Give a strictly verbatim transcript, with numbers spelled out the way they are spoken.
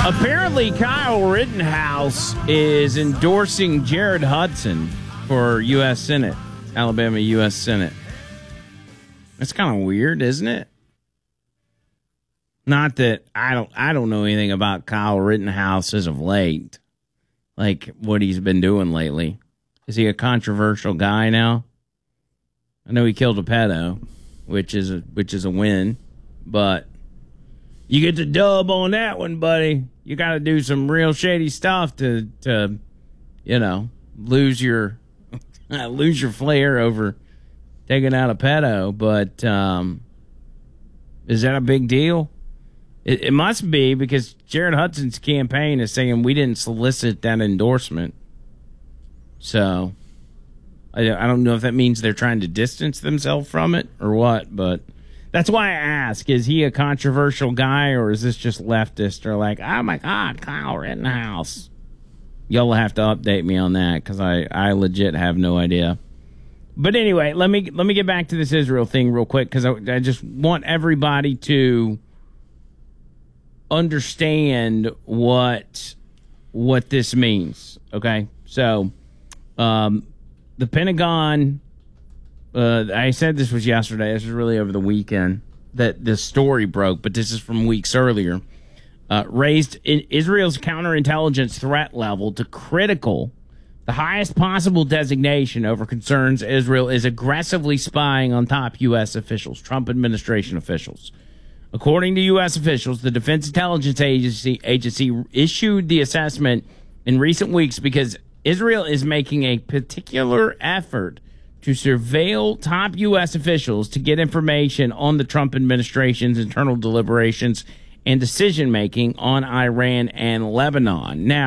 Apparently, Kyle Rittenhouse is endorsing Jared Hudson for U S Senate, Alabama U S Senate. That's kind of weird, isn't it? Not that I don't I don't know anything about Kyle Rittenhouse as of late, like what he's been doing lately. Is he a controversial guy now? I know he killed a pedo, which is a, which is a win, but you get the dub on that one, buddy. You got to do some real shady stuff to to, you know, lose your lose your flair over taking out a pedo. But um, is that a big deal? It, it must be, because Jared Hudson's campaign is saying we didn't solicit that endorsement. So I, I don't know if that means they're trying to distance themselves from it or what, but that's why I ask, is he a controversial guy, or is this just leftist, or like, oh my God, Kyle Rittenhouse? Y'all will have to update me on that, because I, I legit have no idea. But anyway, let me let me get back to this Israel thing real quick, because I, I just want everybody to understand what what this means, okay? So um, the Pentagon... Uh, I said this was yesterday. This was really over the weekend that this story broke, but this is from weeks earlier. Uh, raised in Israel's counterintelligence threat level to critical, the highest possible designation over concerns Israel is aggressively spying on top U S officials, Trump administration officials. According to U S officials, the Defense Intelligence Agency, agency issued the assessment in recent weeks because Israel is making a particular effort to surveil top U S officials to get information on the Trump administration's internal deliberations and decision-making on Iran and Lebanon. Now,